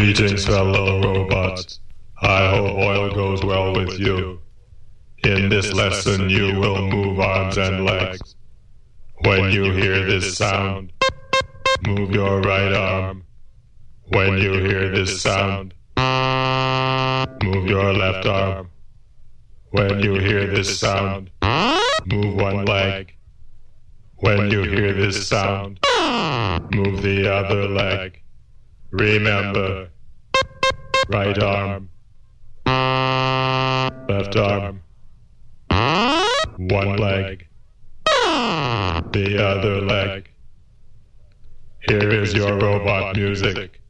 Greetings, fellow robots. I hope oil goes well with you. In this lesson you will move arms and legs. When you hear this sound, move your right arm. When you hear this sound, move your left arm. When you hear this sound, move one leg. When you hear this sound, move the other leg. Remember, right arm, left arm, one leg, the other leg. Here is your robot music.